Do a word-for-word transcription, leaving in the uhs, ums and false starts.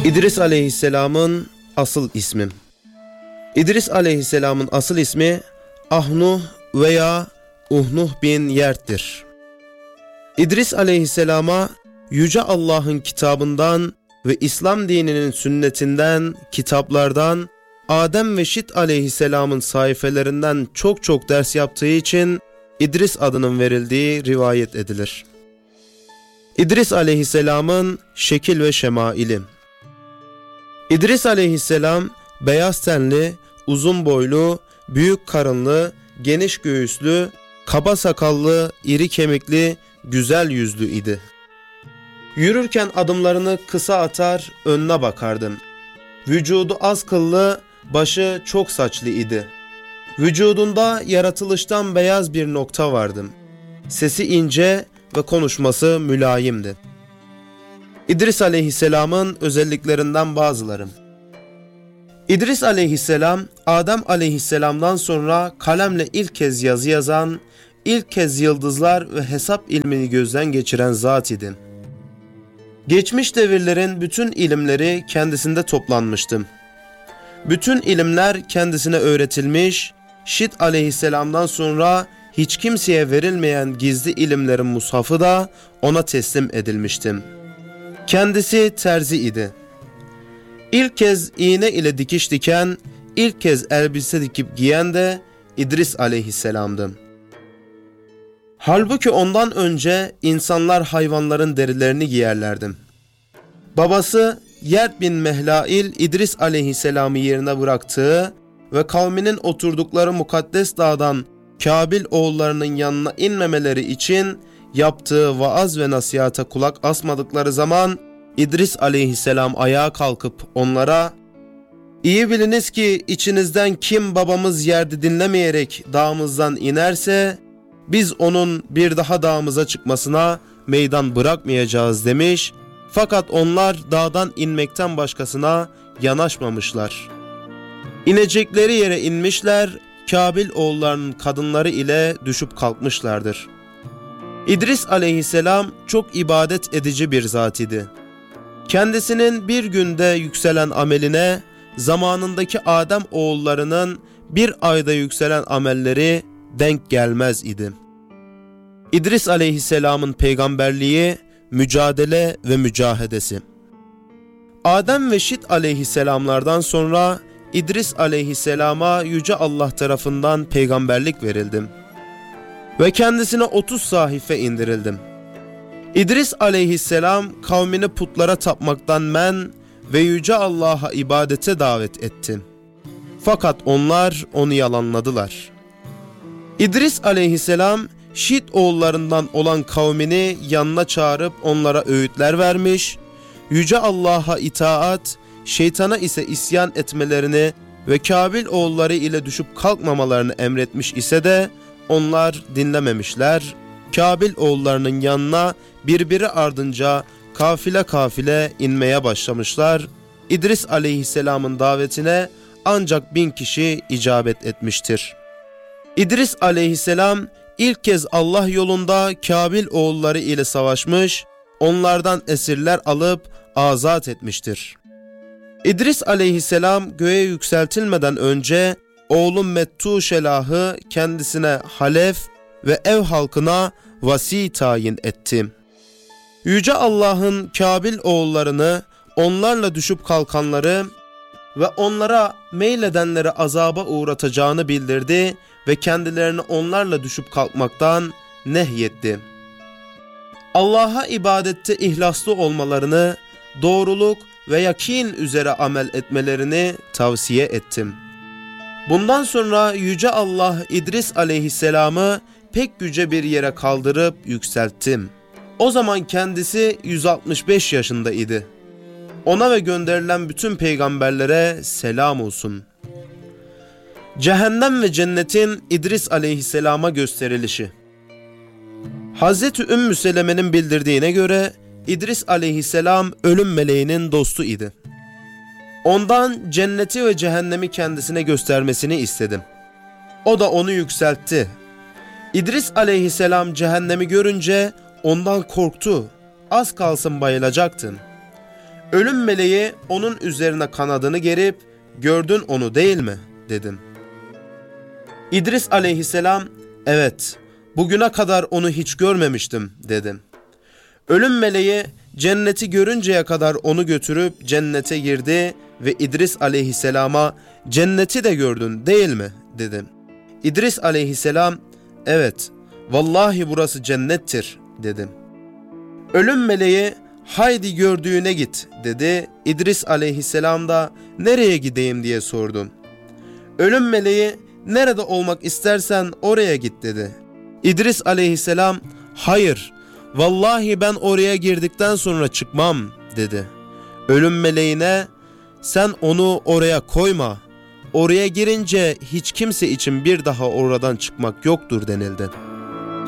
İdris Aleyhisselam'ın asıl ismi. İdris Aleyhisselam'ın asıl ismi Ahnuh veya Uhnuh bin Yert'tir. İdris Aleyhisselam'a Yüce Allah'ın kitabından ve İslam dininin sünnetinden, kitaplardan, Adem ve Şit Aleyhisselam'ın sayfelerinden çok çok ders yaptığı için İdris adının verildiği rivayet edilir. İdris Aleyhisselam'ın şekil ve şemaili. İdris Aleyhisselam beyaz tenli, uzun boylu, büyük karınlı, geniş göğüslü, kaba sakallı, iri kemikli, güzel yüzlü idi. Yürürken adımlarını kısa atar, önüne bakardı. Vücudu az kıllı, başı çok saçlı idi. Vücudunda yaratılıştan beyaz bir nokta vardı. Sesi ince ve konuşması mülayimdi. İdris Aleyhisselam'ın özelliklerinden bazıları. İdris Aleyhisselam, Adem Aleyhisselam'dan sonra kalemle ilk kez yazı yazan, ilk kez yıldızlar ve hesap ilmini gözden geçiren zat idi. Geçmiş devirlerin bütün ilimleri kendisinde toplanmıştı. Bütün ilimler kendisine öğretilmiş, Şit Aleyhisselam'dan sonra hiç kimseye verilmeyen gizli ilimlerin mushafı da ona teslim edilmişti. Kendisi terzi idi. İlk kez iğne ile dikiş diken, ilk kez elbise dikip giyen de İdris Aleyhisselam'dı. Halbuki ondan önce insanlar hayvanların derilerini giyerlerdi. Babası Yert bin Mehlail İdris Aleyhisselam'ı yerine bıraktığı ve kavminin oturdukları mukaddes dağdan Kabil oğullarının yanına inmemeleri için yaptığı vaaz ve nasihata kulak asmadıkları zaman İdris Aleyhisselam ayağa kalkıp onlara "İyi biliniz ki içinizden kim babamız Yert'i dinlemeyerek dağımızdan inerse biz onun bir daha dağımıza çıkmasına meydan bırakmayacağız" demiş. Fakat onlar dağdan inmekten başkasına yanaşmamışlar. İnecekleri yere inmişler, Kabil oğullarının kadınları ile düşüp kalkmışlardır. İdris Aleyhisselam çok ibadet edici bir zat idi. Kendisinin bir günde yükselen ameline, zamanındaki Adem oğullarının bir ayda yükselen amelleri denk gelmez idi. İdris Aleyhisselam'ın peygamberliği, mücadele ve mücahedesi. Adem ve Şit Aleyhisselamlardan sonra İdris Aleyhisselam'a Yüce Allah tarafından peygamberlik verildi ve kendisine otuz sahife indirildi. İdris Aleyhisselam kavmini putlara tapmaktan men ve Yüce Allah'a ibadete davet etti. Fakat onlar onu yalanladılar. İdris Aleyhisselam Şit oğullarından olan kavmini yanına çağırıp onlara öğütler vermiş, Yüce Allah'a itaat, şeytana ise isyan etmelerini ve Kabil oğulları ile düşüp kalkmamalarını emretmiş ise de onlar dinlememişler. Kabil oğullarının yanına birbiri ardınca kafile kafile inmeye başlamışlar. İdris Aleyhisselam'ın davetine ancak bin kişi icabet etmiştir. İdris Aleyhisselam ilk kez Allah yolunda Kabil oğulları ile savaşmış, onlardan esirler alıp azat etmiştir. İdris Aleyhisselam göğe yükseltilmeden önce oğlu Mettuşelah'ı kendisine halef ve ev halkına vasi tayin etti. Yüce Allah'ın Kabil oğullarını, onlarla düşüp kalkanları ve onlara meyledenleri azaba uğratacağını bildirdi ve kendilerini onlarla düşüp kalkmaktan nehyetti. Allah'a ibadette ihlaslı olmalarını, doğruluk ve yakin üzere amel etmelerini tavsiye ettim. Bundan sonra Yüce Allah İdris Aleyhisselam'ı pek yüce bir yere kaldırıp yükselttim. O zaman kendisi yüz altmış beş yaşında idi. Ona ve gönderilen bütün peygamberlere selam olsun. Cehennem ve cennetin İdris Aleyhisselam'a gösterilişi. Hazreti Ümmü Seleme'nin bildirdiğine göre İdris Aleyhisselam ölüm meleğinin dostu idi. Ondan cenneti ve cehennemi kendisine göstermesini istedim. O da onu yükseltti. İdris Aleyhisselam cehennemi görünce ondan korktu. Az kalsın bayılacaktı. Ölüm meleği onun üzerine kanadını gerip, gördün onu değil mi? Dedim. İdris aleyhisselam, evet, bugüne kadar onu hiç görmemiştim dedim. Ölüm meleği cenneti görünceye kadar onu götürüp cennete girdi ve İdris aleyhisselama cenneti de gördün değil mi? Dedim. İdris aleyhisselam, evet, vallahi burası cennettir dedim. Ölüm meleği, haydi gördüğüne git dedi. İdris aleyhisselam da nereye gideyim diye sordum. Ölüm meleği, nerede olmak istersen oraya git dedi. İdris aleyhisselam, hayır, vallahi ben oraya girdikten sonra çıkmam dedi. Ölüm meleğine, sen onu oraya koyma, oraya girince hiç kimse için bir daha oradan çıkmak yoktur denildi.